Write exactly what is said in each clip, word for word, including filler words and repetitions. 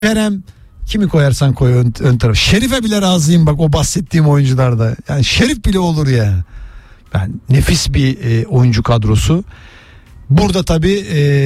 Kerem, kimi koyarsan koy ön, ön taraf. Şerif'e bile razıyım bak o bahsettiğim oyuncularda. Yani Şerif bile olur ya. Yani nefis bir e, oyuncu kadrosu. Burada tabii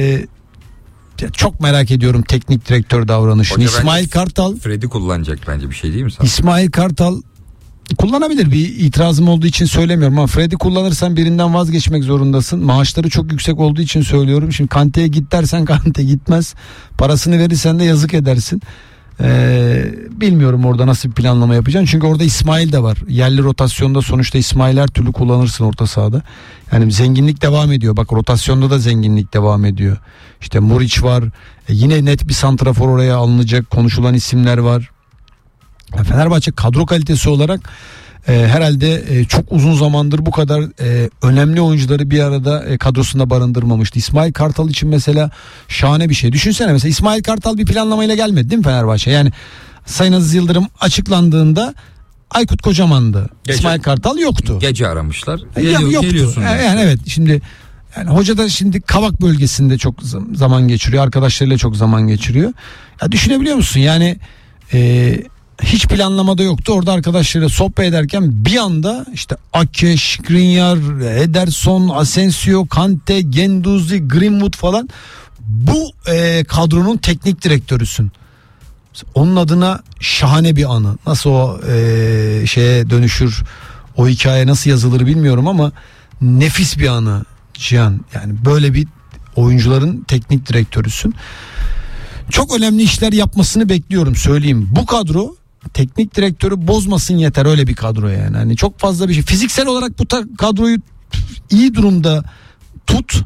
e, çok merak ediyorum teknik direktör davranışını. Hoca İsmail Kartal. Fred'i kullanacak bence, bir şey değil mi sana? İsmail Kartal kullanabilir, bir itirazım olduğu için söylemiyorum ama Fred'i kullanırsan birinden vazgeçmek zorundasın. Maaşları çok yüksek olduğu için söylüyorum. Şimdi Kante'ye git dersen Kante gitmez. Parasını verirsen de yazık edersin. Ee, bilmiyorum orada nasıl bir planlama yapacaksın. Çünkü orada İsmail de var. Yerli rotasyonda sonuçta İsmail her türlü kullanırsın orta sahada. Yani zenginlik devam ediyor. Bak rotasyonda da zenginlik devam ediyor. İşte Muriç var. E, yine net bir santrafor oraya alınacak. Konuşulan isimler var. Fenerbahçe kadro kalitesi olarak e, herhalde e, çok uzun zamandır bu kadar e, önemli oyuncuları bir arada e, kadrosunda barındırmamıştı. İsmail Kartal için mesela şahane bir şey. Düşünsene mesela İsmail Kartal bir planlamayla gelmedi değil mi Fenerbahçe? Yani Sayın Aziz Yıldırım açıklandığında Aykut Kocaman'dı. Gece, İsmail Kartal yoktu. Gece aramışlar. Geliyor, ya, yoktu. Yani, yani evet şimdi yani hoca da şimdi Kavak bölgesinde çok zaman geçiriyor. Arkadaşlarıyla çok zaman geçiriyor. Ya düşünebiliyor musun? Yani eee hiç planlamada yoktu. Orada arkadaşlarıyla sohbet ederken bir anda işte Ake, Skriniar, Ederson, Asensio, Kante, Guendouzi, Greenwood falan bu e, kadronun teknik direktörüsün. Onun adına şahane bir anı. Nasıl o e, şeye dönüşür, o hikaye nasıl yazılır bilmiyorum ama nefis bir anı Cihan. Yani böyle bir oyuncuların teknik direktörüsün. Çok önemli işler yapmasını bekliyorum, söyleyeyim. Bu kadro teknik direktörü bozmasın yeter, öyle bir kadro yani. Hani çok fazla bir şey. Fiziksel olarak bu kadroyu iyi durumda tut.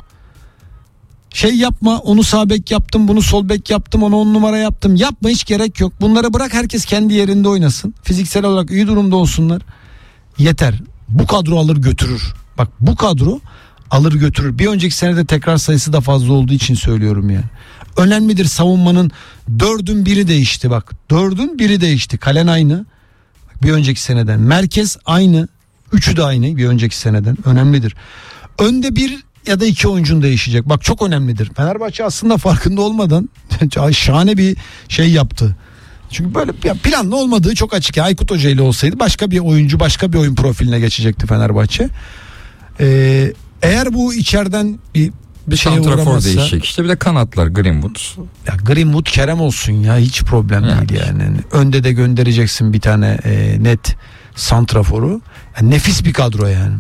Şey yapma, onu sağ bek yaptım, bunu sol bek yaptım, onu on numara yaptım. Yapma, hiç gerek yok. Bunları bırak, herkes kendi yerinde oynasın. Fiziksel olarak iyi durumda olsunlar. Yeter. Bu kadro alır götürür. Bak bu kadro alır götürür. Bir önceki senede tekrar sayısı da fazla olduğu için söylüyorum yani. Önemlidir savunmanın, dördün biri değişti bak. Dördün biri değişti. Kalen aynı. Bir önceki seneden. Merkez aynı. Üçü de aynı bir önceki seneden. Önemlidir. Önde bir ya da iki oyuncun değişecek. Bak çok önemlidir. Fenerbahçe aslında farkında olmadan şahane bir şey yaptı. Çünkü böyle planlı olmadığı çok açık. Aykut Hoca ile olsaydı başka bir oyuncu, başka bir oyun profiline geçecekti Fenerbahçe. Ee, eğer bu içeriden bir bir santrafor değişecek işte, bir de kanatlar Greenwood. Ya Greenwood, Kerem olsun ya, hiç problem yani. Değil yani. Önde de göndereceksin bir tane e, net santraforu. Yani nefis bir kadro yani.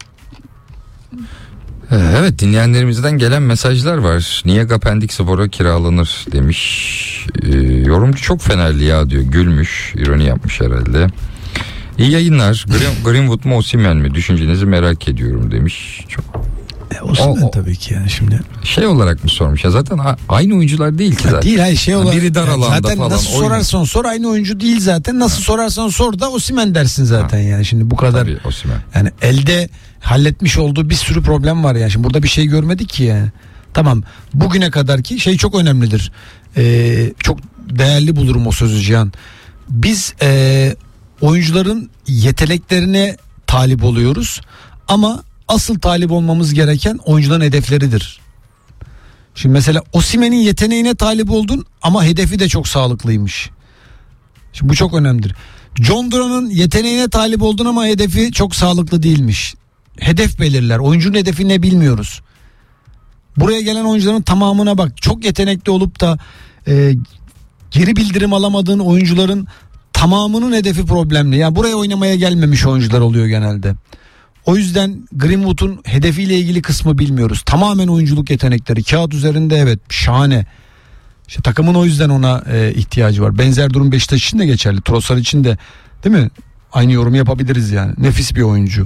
Evet, dinleyenlerimizden gelen mesajlar var. Niye Gapendik Spor'a kiralanır demiş. Ee, yorumcu çok Fenerli ya diyor. Gülmüş, ironi yapmış herhalde. İyi yayınlar. Greenwood mu Osimhen mi? Düşüncenizi merak ediyorum demiş. Çok. E, Osimhen tabii ki yani şimdi. Şey olarak mı sormuş ya, zaten aynı oyuncular değil ki zaten. Değil hayır şey olarak. Biri dar alanda zaten falan. Nasıl sorarsan sor aynı oyuncu değil zaten. Nasıl ha. sorarsan sor da Osimhen dersin zaten ha. yani. Şimdi bu kadar. Tabii, Osimhen. Yani elde halletmiş olduğu bir sürü problem var yani. Şimdi burada bir şey görmedik ki yani. Tamam, bugüne kadarki şey çok önemlidir. Ee, çok değerli bulurum o sözü Cihan. Biz e, oyuncuların yeteneklerine talip oluyoruz ama asıl talip olmamız gereken oyuncuların hedefleridir. Şimdi mesela Osimhen'in yeteneğine talip oldun ama hedefi de çok sağlıklıymış. Şimdi bu çok önemlidir. John Duran'ın yeteneğine talip oldun ama hedefi çok sağlıklı değilmiş. Hedef belirler. Oyuncunun hedefi ne bilmiyoruz. Buraya gelen oyuncuların tamamına bak. Çok yetenekli olup da e, geri bildirim alamadığın oyuncuların tamamının hedefi problemli. Yani buraya oynamaya gelmemiş oyuncular oluyor genelde. O yüzden Greenwood'un hedefiyle ilgili kısmı bilmiyoruz. Tamamen oyunculuk yetenekleri. Kağıt üzerinde evet şahane. İşte takımın o yüzden ona e, ihtiyacı var. Benzer durum Beşiktaş için de geçerli. Trossard için de, değil mi? Aynı yorumu yapabiliriz yani. Nefis bir oyuncu.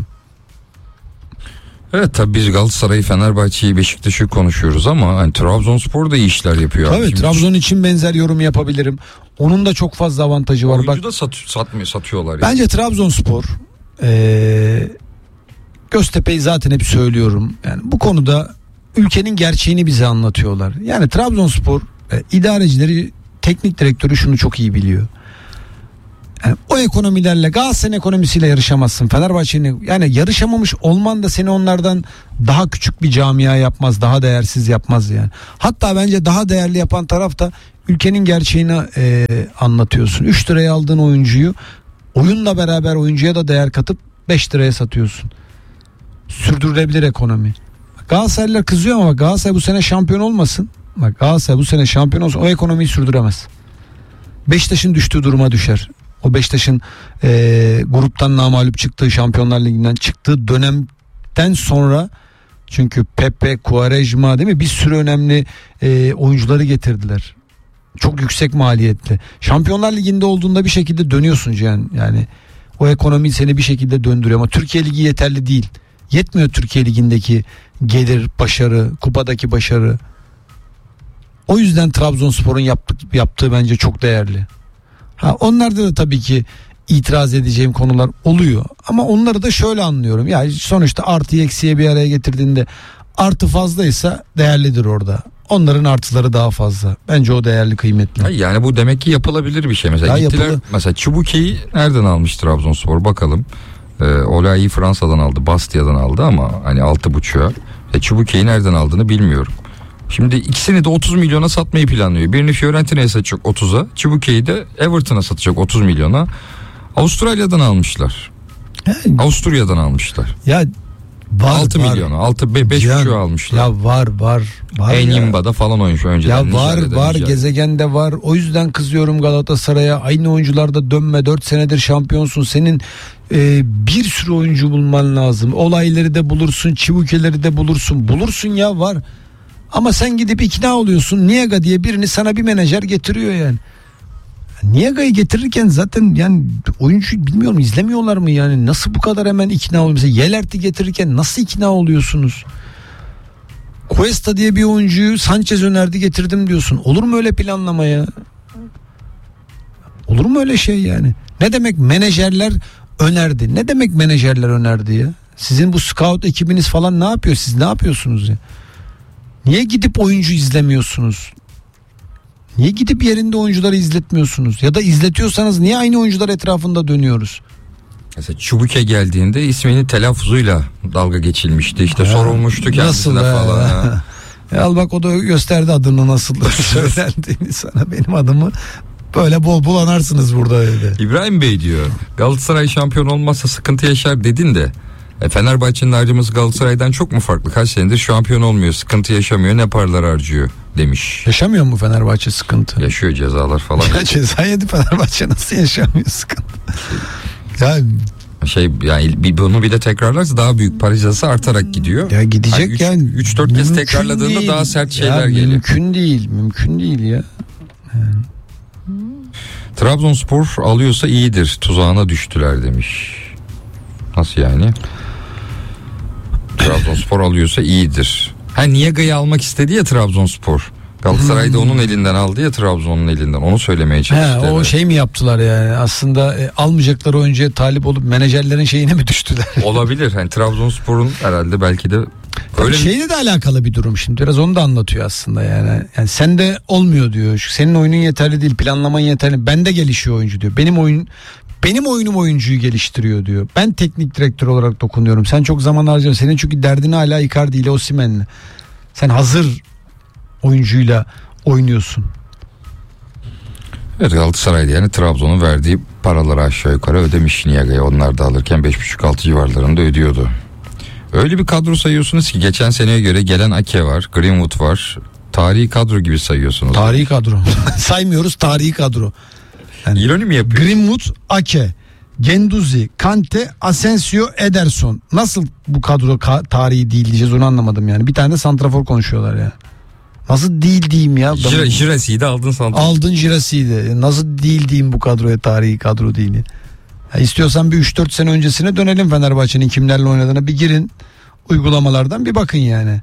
Evet tabii biz Galatasaray'ı, Fenerbahçe'yi, Beşiktaş'ı konuşuyoruz ama hani Trabzonspor da iyi işler yapıyor. Tabii Trabzon için benzer yorum yapabilirim. Onun da çok fazla avantajı var. Oyuncu Bak, da sat, satmıyor, satıyorlar. Bence yani. Trabzonspor eee Göztepe'yi zaten hep söylüyorum. Yani bu konuda ülkenin gerçeğini bize anlatıyorlar. Yani Trabzonspor e, idarecileri, teknik direktörü şunu çok iyi biliyor. Yani o ekonomilerle, Galatasaray'ın ekonomisiyle yarışamazsın. Fenerbahçe'nin, yani yarışamamış olman da seni onlardan daha küçük bir camia yapmaz, daha değersiz yapmaz yani. Hatta bence daha değerli yapan taraf da ülkenin gerçeğini e, anlatıyorsun. üç liraya aldığın oyuncuyu oyunla beraber oyuncuya da değer katıp beş liraya satıyorsun. Sürdürülebilir ekonomi. Galatasaraylılar kızıyor ama Galatasaray bu sene şampiyon olmasın. Bak, Galatasaray bu sene şampiyon olsun, o ekonomiyi sürdüremez. Beşiktaş'ın düştüğü duruma düşer. O Beşiktaş'ın e, gruptan namağlup çıktığı, Şampiyonlar Ligi'nden çıktığı dönemden sonra, çünkü Pepe, Quaresma değil mi, bir sürü önemli e, oyuncuları getirdiler. Çok yüksek maliyetli. Şampiyonlar Ligi'nde olduğunda bir şekilde dönüyorsun yani. Yani o ekonomi seni bir şekilde döndürüyor ama Türkiye Ligi yeterli değil. Yetmiyor Türkiye Ligi'ndeki gelir, başarı, kupadaki başarı. O yüzden Trabzonspor'un yaptık, yaptığı bence çok değerli. Ha, onlarda da tabii ki itiraz edeceğim konular oluyor. Ama onları da şöyle anlıyorum. Yani sonuçta artı eksiye bir araya getirdiğinde artı fazlaysa değerlidir orada. Onların artıları daha fazla. Bence o değerli, kıymetli. Hayır, yani bu demek ki yapılabilir bir şey. Mesela ya gittiler, yapılı. mesela Çubuke'yi nereden almış Trabzonspor bakalım. Ee, Olai'yi Fransa'dan aldı, Bastia'dan aldı ama hani altı buçuğa. E, Çubuke'yi nereden aldığını bilmiyorum. Şimdi ikisini de otuz milyona satmayı planlıyor. Birini Fiorentina'ya satacak otuza. Çubuke'yi de Everton'a satacak otuz milyona. Avustralya'dan almışlar. Yani, Avusturya'dan almışlar. ya var, altı var. milyona, altı beş buçuğa almışlar. Ya var var var. Enyimba'da falan oymuş önceden. Ya var Nijerya'da, var Nijerya. gezegende var. O yüzden kızıyorum Galatasaray'a. Aynı oyuncularda dönme. dört senedir şampiyonsun. Senin e, bir sürü oyuncu bulman lazım. Olayları da bulursun, Çibukeleri de bulursun. Bulursun ya, var. Ama sen gidip ikna oluyorsun. Niega diye birini sana bir menajer getiriyor yani. Niega'yı getirirken zaten yani oyuncu bilmiyorum, izlemiyorlar mı yani, nasıl bu kadar hemen ikna oluyor? Mesela Yelert'i getirirken nasıl ikna oluyorsunuz? Cuesta diye bir oyuncuyu Sanchez önerdi, getirdim diyorsun. Olur mu öyle planlama ya? Olur mu öyle şey yani? Ne demek menajerler önerdi? Ne demek menajerler önerdi ya? Sizin bu scout ekibiniz falan ne yapıyor? Siz ne yapıyorsunuz ya? Niye gidip oyuncu izlemiyorsunuz? Niye gidip yerinde oyuncuları izletmiyorsunuz? Ya da izletiyorsanız niye aynı oyuncular etrafında dönüyoruz? Mesela Çubuke geldiğinde isminin telaffuzuyla dalga geçilmişti. İşte Ha, sorulmuştu kendisine nasıl falan. ha? Ha. Ya al bak, o da gösterdi adını nasıl söylendiğini sana. Benim adımı böyle bol bol anarsınız burada dedi. İbrahim Bey diyor, Galatasaray şampiyon olmazsa sıkıntı yaşar dedin de e, Fenerbahçe'nin harcaması Galatasaray'dan çok mu farklı? Kaç senedir şampiyon olmuyor, sıkıntı yaşamıyor, ne paralar harcıyor demiş. Yaşamıyor mu Fenerbahçe sıkıntı? Yaşıyor, cezalar falan. Ya ceza yedi Fenerbahçe, nasıl yaşamıyor sıkıntı? Ya Şey yani bir, bunu bir de tekrarlarsa daha büyük para cezası artarak gidiyor. ya gidecek yani yani. üç dört kez Mümkün tekrarladığında değil. daha sert şeyler ya, geliyor. Mümkün değil, mümkün değil ya. Trabzonspor alıyorsa iyidir, tuzağına düştüler demiş. Nasıl yani? Trabzonspor alıyorsa iyidir. Ha, Niega'yı almak istedi ya Trabzonspor. Galatasaray da onun elinden aldı ya, Trabzon'un elinden. Onu söylemeye çalıştı. He, o şey mi yaptılar yani? Aslında e, almayacakları oyuncuya talip olup menajerlerin şeyine mi düştüler? Olabilir. Hani Trabzonspor'un herhalde belki de Öyle öyle şeyle de alakalı bir durum şimdi. Biraz onu da anlatıyor aslında yani. Yani sende olmuyor diyor. Şu senin oyunun yeterli değil, planlaman yeterli. Bende gelişiyor oyuncu diyor. Benim oyun benim oyunum oyuncuyu geliştiriyor diyor. Ben teknik direktör olarak dokunuyorum. Sen çok zaman harcıyorsun. Senin çünkü derdin hala Icardi ile Osimhen'le. Sen hazır oyuncuyla oynuyorsun. Evet, Galatasaray'da yani Trabzon'un verdiği paraları aşağı yukarı ödemiş Niega'ya. Onlar da alırken beş buçuk altı civarlarında ödüyordu. Öyle bir kadro sayıyorsunuz ki geçen seneye göre gelen Ake var, Greenwood var. Tarihi kadro gibi sayıyorsunuz. Tarihi kadro. Saymıyoruz, tarihi kadro. Yani İroni mi yapıyor? Greenwood, Ake, Genduzi, Kante, Asensio, Ederson. Nasıl bu kadro ka- tarihi değil diyeceğiz, onu anlamadım yani. Bir tane de santrafor konuşuyorlar ya. Nasıl değil diyeyim ya? Jira, Jirasi'yi de aldın santrafor. Aldın Jirasi'yi. Nasıl değil diyeyim bu kadroya, tarihi kadro değil. Ya istiyorsan bir üç dört sene öncesine dönelim, Fenerbahçe'nin kimlerle oynadığına bir girin. Uygulamalardan bir bakın yani.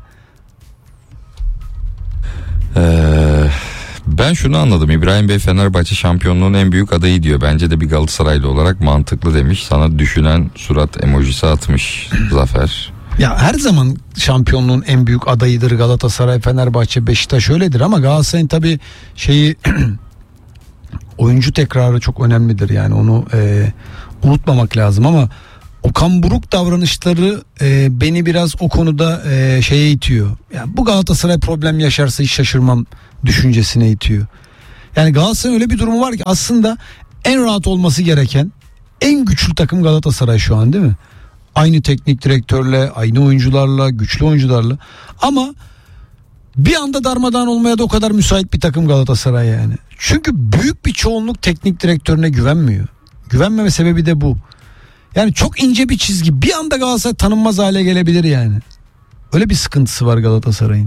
Ee, ben şunu anladım. İbrahim Bey Fenerbahçe şampiyonluğun en büyük adayı diyor. Bence de bir Galatasaraylı olarak mantıklı demiş. Sana düşünen surat emojisi atmış Zafer. Ya her zaman şampiyonluğun en büyük adayıdır Galatasaray, Fenerbahçe, Beşiktaş öyledir ama Galatasaray'ın tabii şeyi oyuncu tekrarı çok önemlidir yani onu e, unutmamak lazım ama Okan Buruk davranışları e, beni biraz o konuda e, şeye itiyor. Yani bu Galatasaray problem yaşarsa hiç şaşırmam düşüncesine itiyor. Yani Galatasaray'ın öyle bir durumu var ki aslında en rahat olması gereken en güçlü takım Galatasaray şu an, değil mi? Aynı teknik direktörle, aynı oyuncularla, güçlü oyuncularla ama bir anda darmadağın olmaya da o kadar müsait bir takım Galatasaray yani. Çünkü büyük bir çoğunluk teknik direktörüne güvenmiyor. Güvenmeme sebebi de bu. Yani çok ince bir çizgi. Bir anda Galatasaray tanınmaz hale gelebilir yani. Öyle bir sıkıntısı var Galatasaray'ın.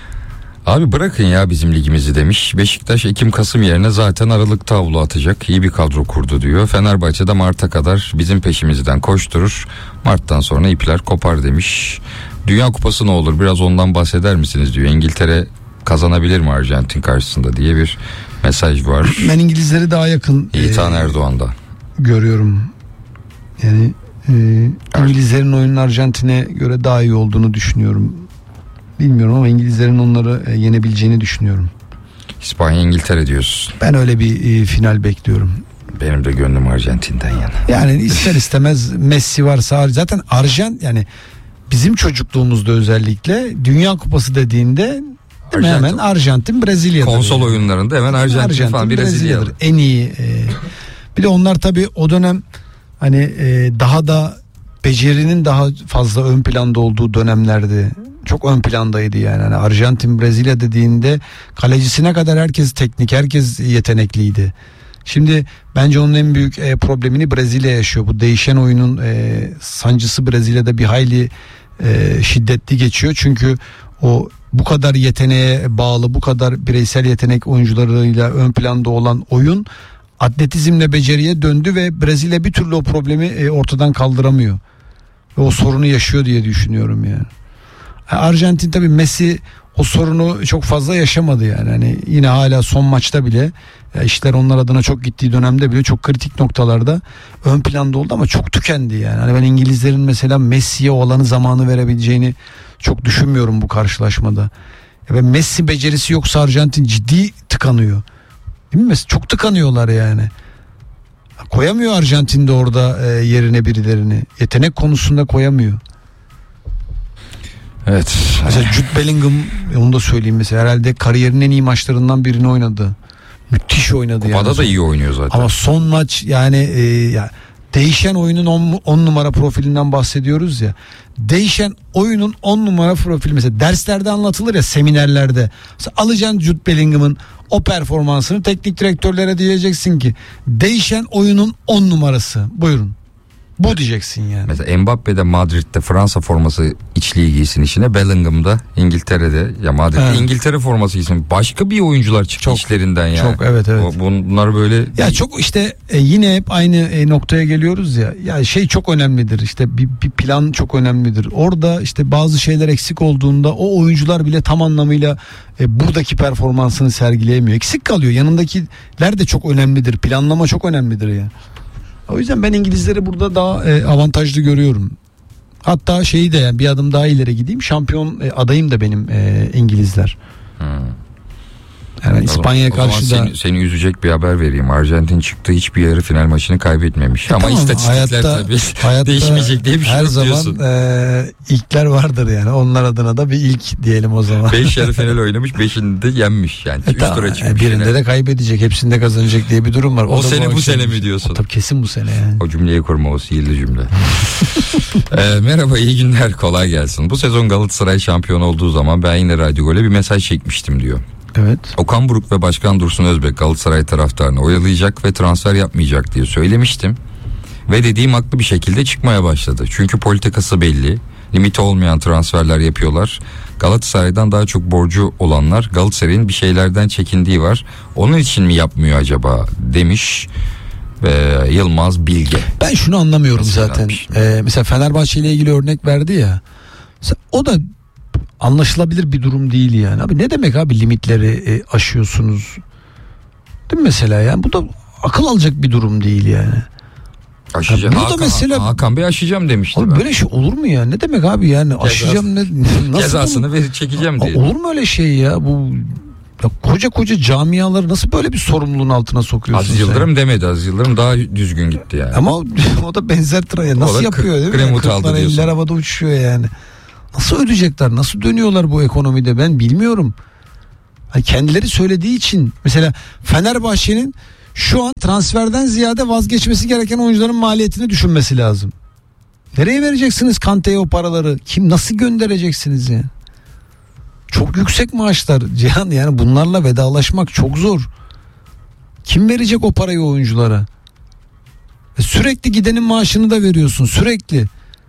Abi bırakın ya bizim ligimizi demiş. Beşiktaş Ekim-Kasım yerine zaten Aralık tablo atacak. İyi bir kadro kurdu diyor. Fenerbahçe de Mart'a kadar bizim peşimizden koşturur. Mart'tan sonra ipler kopar demiş. Dünya Kupası ne olur biraz ondan bahseder misiniz diyor. İngiltere kazanabilir mi Arjantin karşısında diye bir mesaj var. Ben İngilizleri daha yakın İlhan e, Erdoğan'da görüyorum. Yani e, İngilizlerin oyunun Arjantin'e göre daha iyi olduğunu düşünüyorum. Bilmiyorum ama İngilizlerin onları e, yenebileceğini düşünüyorum. İspanya İngiltere diyorsun. Ben öyle bir e, final bekliyorum. Benim de gönlüm Arjantin'den yana. Yani ister istemez Messi varsa zaten Arjant yani bizim çocukluğumuzda özellikle Dünya Kupası dediğinde Arjantin. hemen Arjantin Brezilya'dır. Konsol yani. oyunlarında hemen Arjantin, Arjantin falan Brezilya'dır. En iyi. E, bir de onlar tabii o dönem hani e, daha da becerinin daha fazla ön planda olduğu dönemlerdi. Çok ön plandaydı yani. Hani Arjantin Brezilya dediğinde kalecisine kadar herkes teknik, herkes yetenekliydi. Şimdi bence onun en büyük e, problemini Brezilya yaşıyor. Bu değişen oyunun e, sancısı Brezilya'da bir hayli e, şiddetli geçiyor. Çünkü o bu kadar yeteneğe bağlı, bu kadar bireysel yetenek oyuncularıyla ön planda olan oyun atletizmle beceriye döndü ve Brezilya bir türlü o problemi e, ortadan kaldıramıyor. Ve o sorunu yaşıyor diye düşünüyorum yani. Arjantin tabii Messi o sorunu çok fazla yaşamadı yani. Hani yine hala son maçta bile işler onlar adına çok gittiği dönemde bile çok kritik noktalarda ön planda oldu ama çok tükendi yani. Hani ben İngilizlerin mesela Messi'ye olanı zamanı verebileceğini çok düşünmüyorum bu karşılaşmada. Ve Messi becerisi yoksa Arjantin ciddi tıkanıyor. Değil mi? Çok tıkanıyorlar yani. Koyamıyor Arjantin'de orada e, yerine birilerini. Yetenek konusunda koyamıyor. Evet. Mesela Jude Bellingham, onu da söyleyeyim mesela, herhalde kariyerinin en iyi maçlarından birini oynadı. Müthiş oynadı. Kupada yani. Kupada da iyi oynuyor zaten. Ama son maç yani e, ya değişen oyunun on numara profilinden bahsediyoruz ya. Değişen oyunun on numara profili mesela derslerde anlatılır ya, seminerlerde. Mesela alacaksın Jude Bellingham'ın o performansını, teknik direktörlere diyeceksin ki değişen oyunun on numarası. Buyurun. Bu diyeceksin yani. Mesela Mbappe de Madrid'de Fransa forması içliği giysin içine. Bellingham'da İngiltere'de ya Madrid'de evet. İngiltere forması giysin. Başka bir oyuncular çıktı çok, işlerinden yani. Çok evet evet. O, bunlar böyle. Ya çok işte e, yine hep aynı e, noktaya geliyoruz ya. Ya şey çok önemlidir. İşte bir, bir plan çok önemlidir. Orada işte bazı şeyler eksik olduğunda o oyuncular bile tam anlamıyla e, buradaki performansını sergileyemiyor. Eksik kalıyor. Yanındakiler de çok önemlidir. Planlama çok önemlidir ya. O yüzden ben İngilizleri burada daha e, avantajlı görüyorum. Hatta şeyi de yani bir adım daha ileri gideyim. Şampiyon e, adayım da benim e, İngilizler. Hmm. Yani İspanya'ya karşı da seni, seni üzecek bir haber vereyim. Arjantin çıktı, hiçbir yarı final maçını kaybetmemiş. E Ama tamam, istatistikler hayatta, tabii hayatta değişmeyecek diye bir şey her zaman diyorsun. E, ilkler vardır yani. Onlar adına da bir ilk diyelim o zaman. beş yarı final oynamış, beşinde de yenmiş yani. üç e, tura çıkmış. Birinde yine de kaybedecek, hepsinde kazanacak diye bir durum var. O, o sene bu, bu sene mi diyorsun? O, tabii kesin bu sene yani. O cümleyi kurma, o sihirli cümle. e, merhaba, iyi günler, kolay gelsin. Bu sezon Galatasaray şampiyon olduğu zaman ben yine Radyo Gol'e bir mesaj çekmiştim diyor. Evet. Okan Buruk ve Başkan Dursun Özbek Galatasaray taraftarını oyalayacak ve transfer yapmayacak diye söylemiştim. Ve dediğim haklı bir şekilde çıkmaya başladı. Çünkü politikası belli. Limiti olmayan transferler yapıyorlar. Galatasaray'dan daha çok borcu olanlar, Galatasaray'ın bir şeylerden çekindiği var. Onun için mi yapmıyor acaba demiş ve Yılmaz Bilge. Ben şunu anlamıyorum mesela zaten. Ee, mesela Fenerbahçe ile ilgili örnek verdi ya. O da anlaşılabilir bir durum değil yani. Abi ne demek abi limitleri e, aşıyorsunuz? Değil mi mesela yani? Bu da akıl alacak bir durum değil yani. Aşacağım. Hakan, mesela, Hakan Bey aşacağım demişti. Abi ben. Böyle şey olur mu ya? Ne demek abi yani? Cezası. Aşacağım ne? Nasıl cezasını ver, çekeceğim diye. Olur mu öyle şey ya? Bu Ya koca koca camiaları nasıl böyle bir sorumluluğun altına sokuyorsun Aziz sen? Yıldırım demedi. Aziz Yıldırım daha düzgün gitti yani. Ama o, o da benzer traya nasıl da yapıyor değil mi? Greenwood aldı kırklar diyorsun. elliler havada uçuşuyor yani. Nasıl ödeyecekler? Nasıl dönüyorlar bu ekonomide? Ben bilmiyorum. Hani kendileri söylediği için mesela Fenerbahçe'nin şu an transferden ziyade vazgeçmesi gereken oyuncuların maliyetini düşünmesi lazım. Nereye vereceksiniz Kante'ye o paraları? Kim nasıl göndereceksiniz yani? Çok yüksek maaşlar Cihan, yani bunlarla vedalaşmak çok zor. Kim verecek o parayı oyunculara? E sürekli gidenin maaşını da veriyorsun sürekli.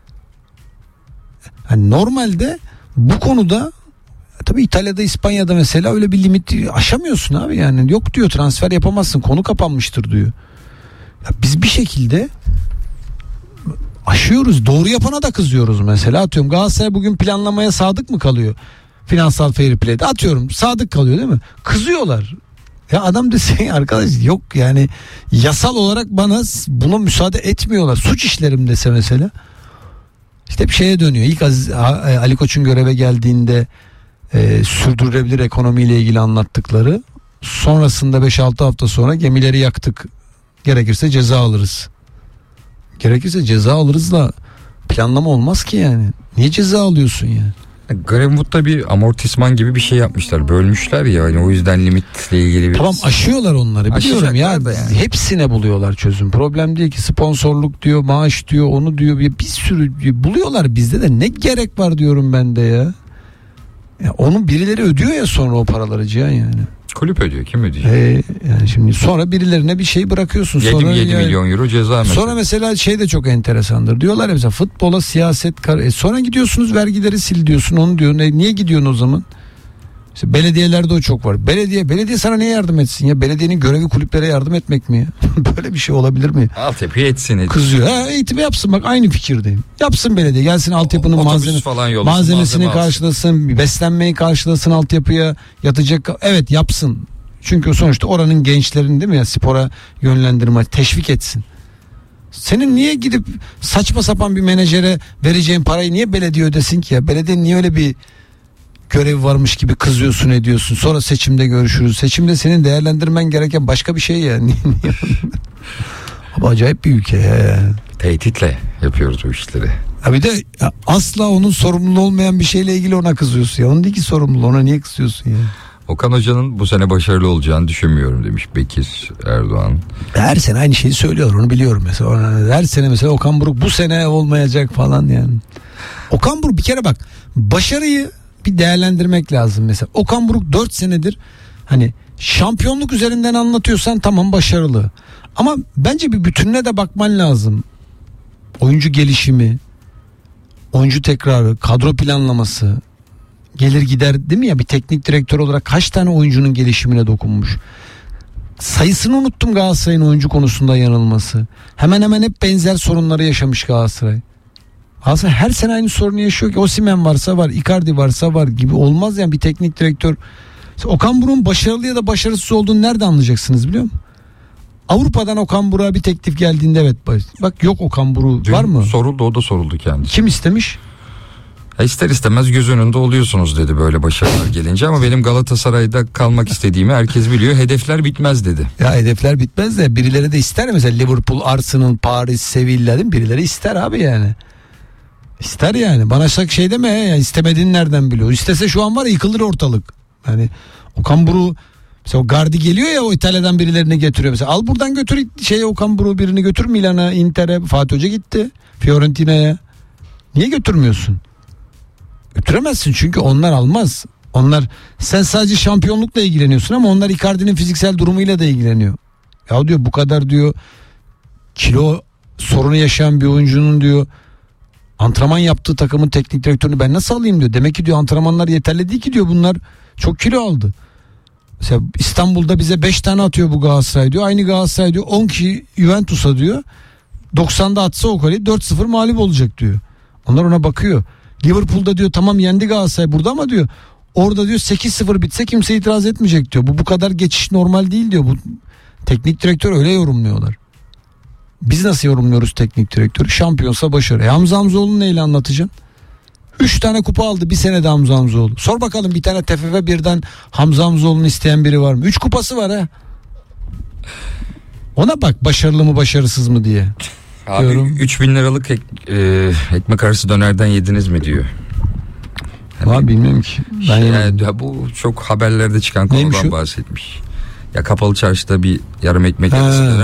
Yani normalde bu konuda tabii İtalya'da, İspanya'da mesela öyle bir limit aşamıyorsun abi yani. Yok diyor, transfer yapamazsın, konu kapanmıştır diyor. Ya biz bir şekilde aşıyoruz. Doğru yapana da kızıyoruz mesela. Atıyorum Galatasaray bugün planlamaya sadık mı kalıyor? Finansal fair play'de atıyorum sadık kalıyor değil mi? Kızıyorlar. Ya adam dese arkadaş yok yani, yasal olarak bana buna müsaade etmiyorlar. Suç işlerim dese mesela. İşte bir şeye dönüyor. İlk Aziz, Ali Koç'un göreve geldiğinde e, sürdürülebilir ekonomiyle ilgili anlattıkları, sonrasında beş altı hafta sonra gemileri yaktık, gerekirse ceza alırız. Gerekirse ceza alırızla planlama olmaz ki yani. Niye ceza alıyorsun yani? Greenwood'da bir amortisman gibi bir şey yapmışlar. Bölmüşler ya, yani o yüzden limitle ilgili bir... Tamam, aşıyorlar onları biliyorum ya. Yani. Hepsine buluyorlar çözüm. Problem değil ki, sponsorluk diyor, maaş diyor, onu diyor. Bir, bir sürü buluyorlar, bizde de ne gerek var diyorum ben de ya. Ya onun birileri ödüyor ya sonra o paraları Cihan yani. Kulüp ödüyor, kim ödeyecek? Ee, yani şimdi sonra birilerine bir şey bırakıyorsun. Sonra yedi yani, milyon euro ceza mesela. Sonra mesela şey de çok enteresandır. Diyorlar ya mesela futbola siyaset kar- e sonra gidiyorsunuz vergileri sil diyorsun, onu diyor. E, niye gidiyorsun o zaman? İşte belediyelerde o çok var. Belediye belediye sana niye yardım etsin ya? Belediyenin görevi kulüplere yardım etmek mi ya? Böyle bir şey olabilir mi? Altyapıya etsin. etsin. Kızıyor. Ha, eğitimi yapsın, bak aynı fikirdeyim. Yapsın belediye. Gelsin altyapının Otobüs malzeme, falan yollasın, malzemesini malzeme karşılasın, beslenmeyi karşılasın, altyapıya yatacak. Evet yapsın. Çünkü sonuçta oranın gençlerini değil mi ya, spora yönlendirme, teşvik etsin. Senin niye gidip saçma sapan bir menajere vereceğin parayı niye belediye ödesin ki ya? Belediye niye öyle bir görev varmış gibi kızıyorsun, ediyorsun. Sonra seçimde görüşürüz. Seçimde senin değerlendirmen gereken başka bir şey ya. Ama acayip bir ülke ya. Tehditle yapıyoruz bu işleri. Ha bir de ya asla onun sorumluluğu olmayan bir şeyle ilgili ona kızıyorsun ya. Onun değil ki sorumluluğu, ona niye kızıyorsun ya? Okan Hoca'nın bu sene başarılı olacağını düşünmüyorum demiş Bekir Erdoğan. Her sene aynı şeyi söylüyorlar, onu biliyorum mesela. Her sene mesela Okan Buruk bu sene olmayacak falan yani. Okan Buruk bir kere bak, başarıyı bir değerlendirmek lazım mesela. Okan Buruk dört senedir hani şampiyonluk üzerinden anlatıyorsan tamam, başarılı. Ama bence bir bütününe de bakman lazım. Oyuncu gelişimi, oyuncu tekrarı, kadro planlaması, gelir gider değil mi ya, bir teknik direktör olarak kaç tane oyuncunun gelişimine dokunmuş. Sayısını unuttum Galatasaray'ın oyuncu konusunda yanılması. Hemen hemen hep benzer sorunları yaşamış Galatasaray. Galatasaray her sene aynı sorunu yaşıyor ki, Osimhen varsa var, Icardi varsa var gibi olmaz yani bir teknik direktör. Okan Buruk'un başarılı ya da başarısız olduğunu nerede anlayacaksınız biliyor musun? Avrupa'dan Okan Buruk'a bir teklif geldiğinde evet bak yok Okan Buruk var mı? Soruldu, o da soruldu kendisi. Kim istemiş? Ya ister istemez göz önünde oluyorsunuz dedi böyle başarılar gelince, ama benim Galatasaray'da kalmak istediğimi herkes biliyor. Hedefler bitmez dedi. Ya hedefler bitmez de birileri de ister mesela, Liverpool, Arsenal, Paris, Sevilla değil mi? Birileri ister abi yani. İster yani. Bana şak şey deme ya, istemediğini nereden biliyor? İstese şu an var ya, yıkılır ortalık. Yani Okan Buruk mesela, o Gardi geliyor ya, o İtalya'dan birilerini getiriyor mesela. Al buradan götür şeye, Okan Buruk birini götür Milan'a, Inter'e. Fatih Hoca gitti Fiorentina'ya. Niye götürmüyorsun? Götüremezsin çünkü onlar almaz. Onlar, sen sadece şampiyonlukla ilgileniyorsun ama onlar Icardi'nin fiziksel durumuyla da ilgileniyor. Ya diyor bu kadar diyor kilo sorunu yaşayan bir oyuncunun diyor antrenman yaptığı takımın teknik direktörünü ben nasıl alayım diyor. Demek ki diyor antrenmanlar yeterli değil ki diyor, bunlar çok kilo aldı. Mesela İstanbul'da bize beş tane atıyor bu Galatasaray diyor. Aynı Galatasaray diyor on kişi Juventus'a diyor. doksanda atsa o kaleyi dört sıfır mağlup olacak diyor. Onlar ona bakıyor. Liverpool'da diyor tamam yendi Galatasaray burada ama diyor orada diyor sekiz sıfır bitse kimse itiraz etmeyecek diyor. Bu bu kadar geçiş normal değil diyor. Bu teknik direktör öyle yorumluyorlar. Biz nasıl yorumluyoruz teknik direktörü? Şampiyonsa başarı. E Hamza Hamzoğlu'nu neyle anlatacaksın? Üç tane kupa aldı bir senede Hamza Hamzoğlu. Sor bakalım bir tane T F F birden Hamza Hamzoğlu'nu isteyen biri var mı? Üç kupası var ha. Ona bak başarılı mı başarısız mı diye. Abi üç bin liralık ek, e, ekmek arası dönerden yediniz mi diyor. Hani, Abi bilmiyorum ki. Ben şey, ya bu çok haberlerde çıkan konudan bahsetmiş. Ya kapalı çarşıda bir yarım ekmek arası döner